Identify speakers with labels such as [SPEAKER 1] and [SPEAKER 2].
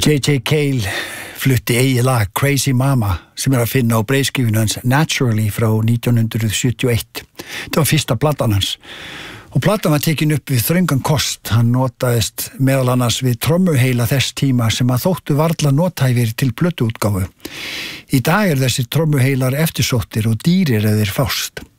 [SPEAKER 1] J.J. Cale flutti eigið lag Crazy Mama sem að finna á breiðskífunni hans Naturally frá 1971. Þetta var fyrsta platan hans. Og platan var tekin upp við þröngan kost. Hann notaðist meðal annars við trommuheila þess tíma sem að þóttu varla nothæfir til plötuútgáfu. Í dag þessir trommuheilar eftirsóttir og dýrir ef þeir fást.